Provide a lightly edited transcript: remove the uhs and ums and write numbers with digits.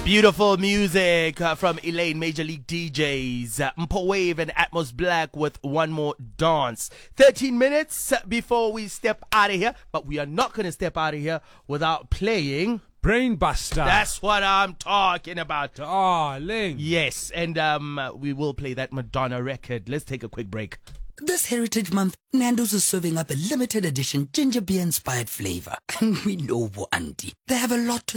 Beautiful music from Elaine, Major League DJs, Mpo Wave and Atmos Black with One More Dance. 13 minutes before we step out of here, but we are not going to step out of here without playing Brainbuster. That's what I'm talking about. Darling. Yes, and we will play that Madonna record. Let's take a quick break. This Heritage Month, Nando's is serving up a limited edition ginger beer inspired flavor. And we know, Bo Auntie, they have a lot to